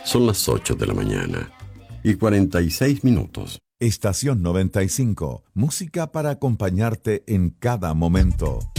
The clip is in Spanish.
Son las 8 de la mañana y 46 minutos. Estación 95, música para acompañarte en cada momento.